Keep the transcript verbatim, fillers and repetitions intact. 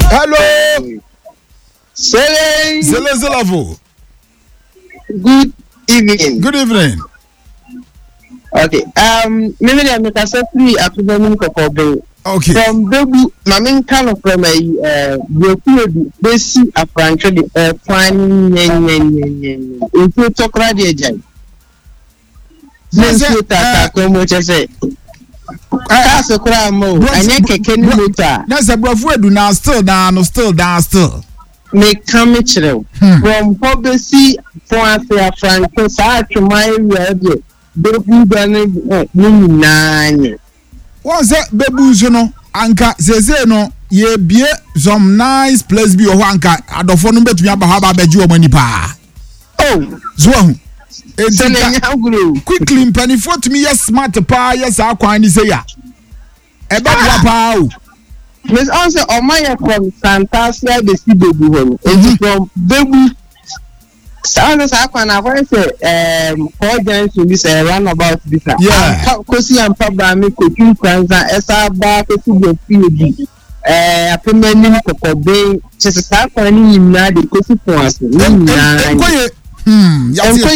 Hello. Sele. Sele Zelavo. Good evening. Good evening. Okay. Um, maybe they make us free after the moon kokobe. Okay. From Bebu, my main kind of from a uh, Yoku, basic a French, uh, fine, if you talk radio, Jen. This is what I come to say. That's a crime, and you can motor. That's a brother, do not still down, still down, still. Make come from Pobesi for a Franco, such a my radio. Bebu done nine. Once that Bebu, you know, Anka says, no, ye be some nice place be your anka. I don't want to bet me about how about you money pa. Oh, Zwang. It's quickly, penny for to me, yes, smart pa, yes, I'll find this here. About what? Miss also Omaya from Santasia, the sea baby home. It's from Bebu. Sounds like I want to say, um, four giants will be a runabout this. Yeah. Kosi and Pabami, cooking plans, and Esa Bar, Kosi, P D. Uh, a permanent Kokobe, just a start for any in the Kosi for us. Hmm, yes,